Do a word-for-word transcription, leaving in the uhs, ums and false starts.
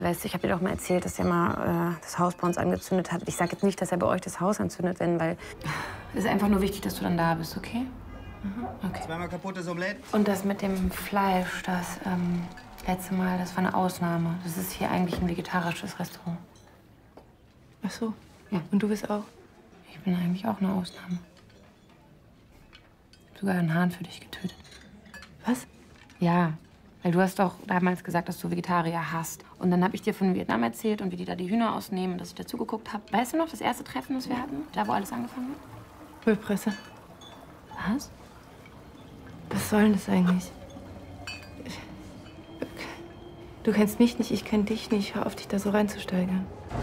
Weißt du, ich habe dir doch mal erzählt, dass er mal äh, das Haus bei uns angezündet hat. Ich sage jetzt nicht, dass er bei euch das Haus anzündet, denn, weil es ist einfach nur wichtig, dass du dann da bist, okay? Mhm. Okay. Zweimal kaputtes Omelett. Und das mit dem Fleisch, das ähm, letzte Mal, das war eine Ausnahme. Das ist hier eigentlich ein vegetarisches Restaurant. Ach so. Ja. Und du bist auch? Ich bin eigentlich auch eine Ausnahme. Ich hab sogar einen Hahn für dich getötet. Was? Ja, weil du hast doch damals gesagt, dass du Vegetarier hast. Und dann habe ich dir von Vietnam erzählt und wie die da die Hühner ausnehmen und dass ich dazu geguckt habe. Weißt du noch, das erste Treffen, das wir hatten? Da, wo alles angefangen hat? Müllpresse. Was? Was soll denn das eigentlich? Du kennst mich nicht, ich kenn dich nicht. Hör auf, dich da so reinzusteigern.